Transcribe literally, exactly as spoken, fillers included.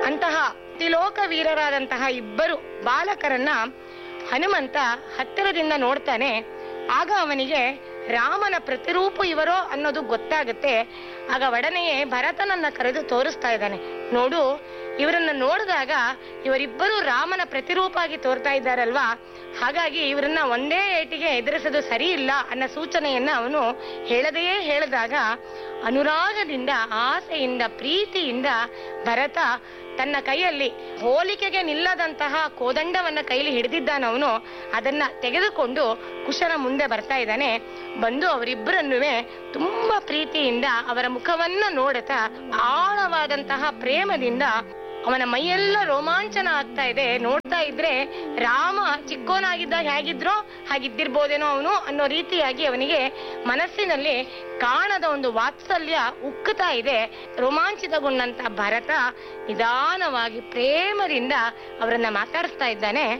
ಅಂತಹ ತ್ರಿಲೋಕ ವೀರರಾದಂತಹ ಇಬ್ಬರು ಬಾಲಕರನ್ನ ಹನುಮಂತ ಹತ್ತಿರದಿಂದ ನೋಡ್ತಾನೆ. ಆಗ ಅವನಿಗೆ ರಾಮನ ಪ್ರತಿರೂಪ ಇವರೋ ಅನ್ನೋದು ಗೊತ್ತಾಗುತ್ತೆ. ಆಗ ಒಡನೆಯೇ ಭರತನನ್ನ ಕರೆದು ತೋರಿಸ್ತಾ ಇದ್ದಾನೆ. ನೋಡು, ಇವರನ್ನ ನೋಡಿದಾಗ ಇವರಿಬ್ಬರು ರಾಮನ ಪ್ರತಿರೂಪ ಆಗಿ ತೋರ್ತಾ ಇದ್ದಾರಲ್ವಾ, ಹಾಗಾಗಿ ಇವರನ್ನ ಒಂದೇ ಏಟಿಗೆ ಎದುರಿಸೋದು ಸರಿ ಇಲ್ಲ ಅನ್ನೋ ಸೂಚನೆಯನ್ನ ಅವನು ಹೇಳದೆಯೇ ಹೇಳಿದಾಗ ಅನುರಾಗದಿಂದ, ಆಸೆಯಿಂದ, ಪ್ರೀತಿಯಿಂದ ಭರತ ತನ್ನ ಕೈಯಲ್ಲಿ ಹೋಲಿಕೆಗೆ ನಿಲ್ಲದಂತಹ ಕೋದಂಡವನ್ನ ಕೈಲಿ ಹಿಡಿದಿದ್ದಾನವನು. ಅದನ್ನ ತೆಗೆದುಕೊಂಡು ಕುಶನ ಮುಂದೆ ಬರ್ತಾ ಇದ್ದಾನೆ. ಬಂದು ಅವರಿಬ್ಬರನ್ನೂ ತುಂಬಾ ಪ್ರೀತಿಯಿಂದ ಅವರ ಮುಖವನ್ನ ನೋಡುತ್ತಾ ಆಳವಾದಂತಹ ಪ್ರೇಮದಿಂದ ಅವನ ಮೈಯೆಲ್ಲ ರೋಮಾಂಚನ ಆಗ್ತಾ ಇದೆ. ನೋಡ್ತಾ ಇದ್ರೆ ರಾಮ ಚಿಕ್ಕೋನಾಗಿದ್ದಾಗ ಹೇಗಿದ್ರೋ ಹಾಗಿದ್ದಿರ್ಬೋದೇನೋ ಅವನು ಅನ್ನೋ ರೀತಿಯಾಗಿ ಅವನಿಗೆ ಮನಸ್ಸಿನಲ್ಲಿ ಕಾಣದ ಒಂದು ವಾತ್ಸಲ್ಯ ಉಕ್ಕುತ್ತಾ ಇದೆ. ರೋಮಾಂಚಿತಗೊಂಡಂತ ಭರತ ನಿಧಾನವಾಗಿ ಪ್ರೇಮದಿಂದ ಅವರನ್ನ ಮಾತಾಡಿಸ್ತಾ ಇದ್ದಾನೆ.